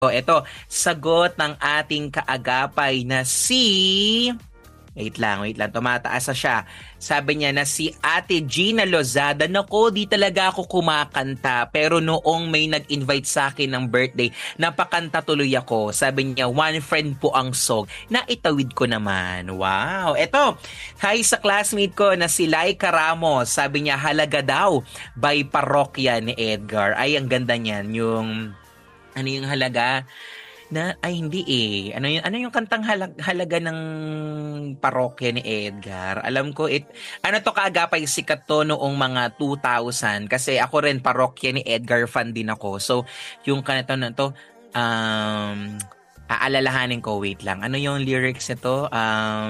Ito, sagot ng ating kaagapay na si... wait lang, tumataas na siya. Sabi niya na si Ate Gina Lozada. Nako, di talaga ako kumakanta. Pero noong may nag-invite sa akin ng birthday, napakanta tuloy ako. Sabi niya, one friend po ang song. Naitawid ko naman. Wow. Ito, hi sa classmate ko na si Laika Ramos. Sabi niya, halaga daw by Parokya ni Edgar. Ay, ang ganda niyan. Ano yung halaga? Ay hindi eh. Ano yung kantang halaga ng parokya ni Edgar? Alam ko ano to kaagapay sikat to noong mga 2000 kasi ako rin parokya ni Edgar fan din ako. So yung kanto na to aalalahanin ko, wait lang. Ano yung lyrics nito?